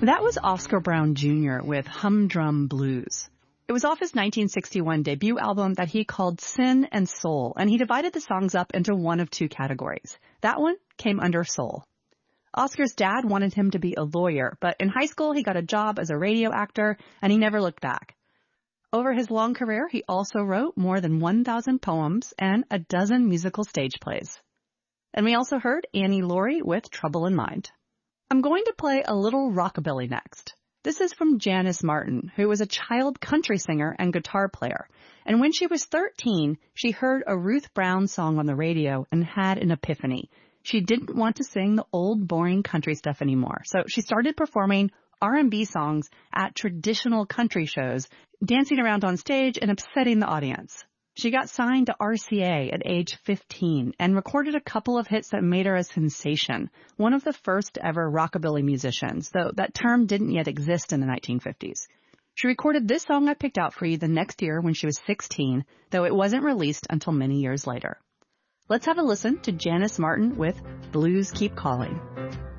That was Oscar Brown Jr. with Humdrum Blues. It was off his 1961 debut album that he called Sin and Soul, and he divided the songs up into one of two categories. That one came under soul. Oscar's dad wanted him to be a lawyer, but in high school he got a job as a radio actor, and he never looked back. Over his long career, he also wrote more than 1,000 poems and a dozen musical stage plays. And we also heard Annie Laurie with Trouble in Mind. I'm going to play a little rockabilly next. This is from Janice Martin, who was a child country singer and guitar player. And when she was 13, she heard a Ruth Brown song on the radio and had an epiphany. She didn't want to sing the old, boring country stuff anymore. So she started performing R&B songs at traditional country shows, dancing around on stage and upsetting the audience. She got signed to RCA at age 15 and recorded a couple of hits that made her a sensation, one of the first ever rockabilly musicians, though that term didn't yet exist in the 1950s. She recorded this song I picked out for you the next year when she was 16, though it wasn't released until many years later. Let's have a listen to Janice Martin with Blues Keep Calling.